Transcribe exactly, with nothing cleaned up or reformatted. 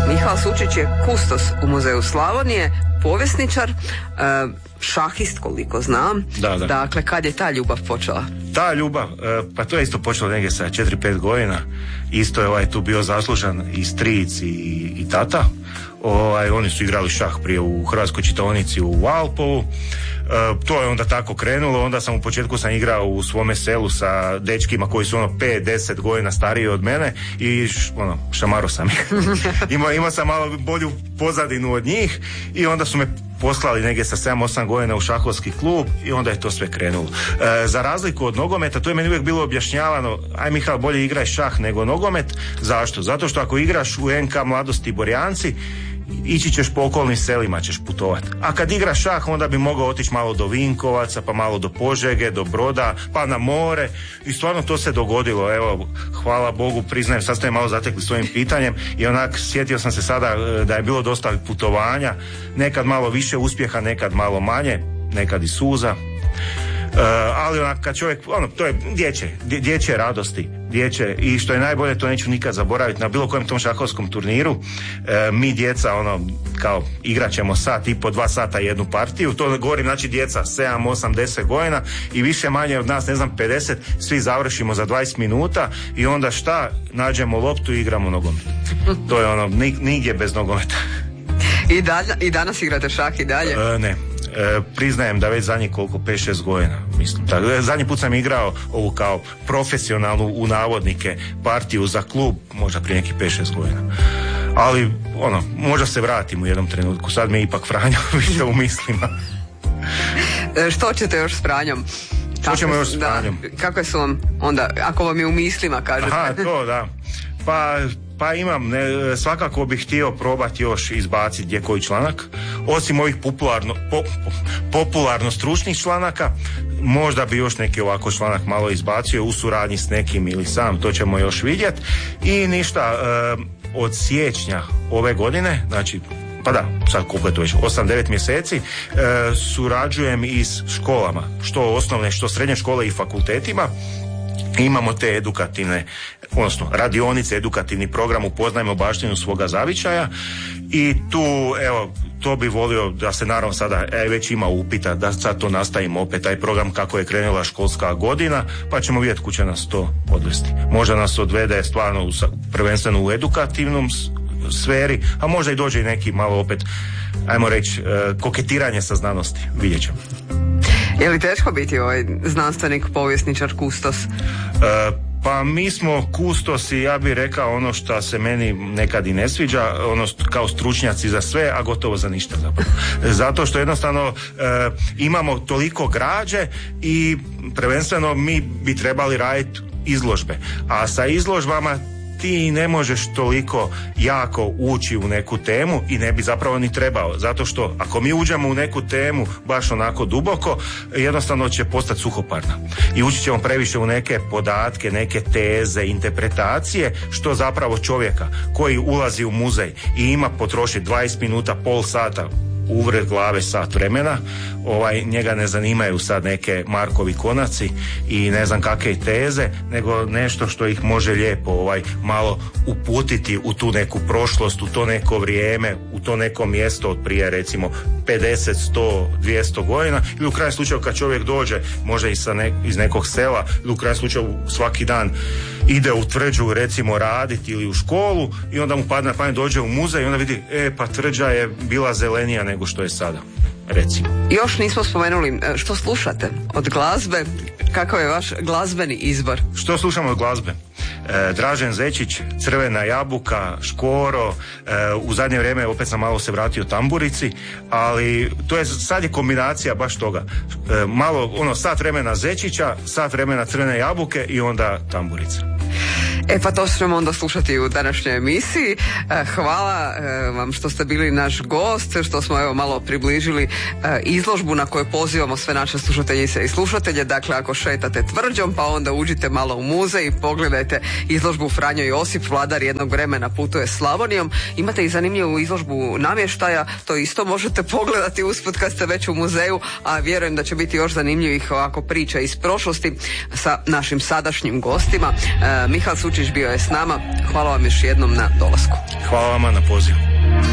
Mihael Sučić je kustos u Muzeju Slavonije, povjesničar, šahist koliko znam. Da, da. Dakle, kad je ta ljubav počela? Ta ljubav, pa to je isto počelo negdje sa četiri pet godina. Isto je ovaj tu bio zaslužan i stric i, i tata. Ovaj, oni su igrali šah prije u Hrvatskoj čitaonici u Valpovu. E, to je onda tako krenulo. Onda sam u početku sam igrao u svome selu sa dečkima koji su ono pet deset godina stariji od mene i š, ono, šamaro sam ih. Ima, imao sam malo bolju pozadinu od njih i onda su me poslali negdje sa sedam osam godina u šahovski klub i onda je to sve krenulo. E, za razliku od nogometa, to je meni uvijek bilo objašnjavano, aj Mihael, bolje igraj šah nego nogomet. Zašto? Zato što ako igraš u N K Mladosti Borjanci, ići ćeš po okolnim selima, ćeš putovat. A kad igraš šah, onda bi mogao otići malo do Vinkovaca, pa malo do Požege, do Broda, pa na more. I stvarno to se dogodilo. Evo, hvala Bogu, priznajem, sad ste me malo zatekli svojim pitanjem i onak sjetio sam se sada da je bilo dosta putovanja, nekad malo više uspjeha, nekad malo manje, nekad i suza. Uh, ali onak kad čovjek, ono, to je dječje, dječje radosti, dječje, i što je najbolje, to neću nikad zaboraviti, na bilo kojem tom šahovskom turniru, uh, mi djeca, ono, kao igrat ćemo sat i po dva sata jednu partiju, to govorim, znači djeca sedam, osam, deset godina i više manje od nas, ne znam, pedeset, svi završimo za dvadeset minuta i onda šta, nađemo loptu i igramo nogomet. To je ono, nigdje bez nogometa. I, dalje, i danas igrate šah i dalje? Uh, ne. E, priznajem da već zadnjih koliko, pet šest godina mislim. Tako, zadnji put sam igrao ovu kao profesionalnu u navodnike partiju za klub možda prije nekih pet šest godina. Ali ono, možda se vratim u jednom trenutku. Sad mi je ipak Franjo više u mislima. E, što ćete još s Franjom? Što ćemo još s Franjom? Da, kakve su vam onda, ako vam je u mislima, kažete? Aha, to da. Pa, pa imam, ne, svakako bih htio probati još izbaciti gdje koji članak. Osim ovih popularno, po, po, popularno stručnih članaka, možda bi još neki ovako članak malo izbacio u suradnji s nekim ili sam, to ćemo još vidjeti. I ništa, e, od siječnja ove godine, znači, pa da, sad koliko je to već, osam devet mjeseci, e, surađujem i s školama, što osnovne, što srednje škole i fakultetima. Imamo te edukativne, odnosno radionice, edukativni program Upoznajmo baštinu svoga zavičaja i tu, evo, to bi volio da se naravno sada, e, već ima upita da sad to nastavimo opet, taj program kako je krenula školska godina, pa ćemo vidjeti kuće nas to odvesti. Možda nas odvede stvarno u, prvenstveno u edukativnom sferi, a možda i dođe i neki malo opet, ajmo reći, koketiranje sa znanosti, vidjet ćemo. Je li teško biti ovaj znanstvenik, povjesničar, kustos? E, pa mi smo kustosi, ja bih rekao ono što se meni nekad i ne sviđa, ono kao stručnjaci za sve, a gotovo za ništa zapravo. Zato što jednostavno e, imamo toliko građe i prvenstveno mi bi trebali raditi izložbe, a sa izložbama ti ne možeš toliko jako ući u neku temu i ne bi zapravo ni trebao, zato što ako mi uđemo u neku temu baš onako duboko, jednostavno će postati suhoparna i ući ćemo previše u neke podatke, neke teze, interpretacije, što zapravo čovjeka koji ulazi u muzej i ima potrošiti dvadeset minuta, pol sata uvred glave, sat vremena, ovaj, njega ne zanimaju sad neke Markovi konaci i ne znam kakve teze, nego nešto što ih može lijepo ovaj, malo uputiti u tu neku prošlost, u to neko vrijeme, u to neko mjesto od prije recimo pedeset, sto, dvjesto godina, ili u krajnjem slučaju kad čovjek dođe možda i sa ne, iz nekog sela, ili u krajnjem slučaju svaki dan ide u Tvrđu recimo raditi ili u školu i onda mu padne na pamet, dođe u muzej i onda vidi, e pa Tvrđa je bila zelenija nego što je sada, recimo. Još nismo spomenuli, što slušate od glazbe, kakav je vaš glazbeni izbor? Što slušamo od glazbe? E, Dražen Zečić, Crvena jabuka, Škoro, e, u zadnje vrijeme opet sam malo se vratio Tamburici, ali to je, sad je kombinacija baš toga. E, malo, ono, sat vremena Zečića, sat vremena Crvene jabuke i onda Tamburica. E pa to ćemo onda slušati u današnjoj emisiji. Hvala vam što ste bili naš gost, što smo evo malo približili izložbu na kojoj pozivamo sve naše slušateljice i slušatelje. Dakle, ako šetate Tvrđom, pa onda uđite malo u muzej i pogledajte izložbu Franjo Josip, vladar jednog vremena putuje Slavonijom. Imate i zanimljivu izložbu namještaja, to isto možete pogledati usput kad ste već u muzeju, a vjerujem da će biti još zanimljivih ovako priča iz prošlosti sa našim sadašnjim gostima. Mihael Sučić Vučić bio je s nama. Hvala vam još jednom na dolasku. Hvala vama na pozivu.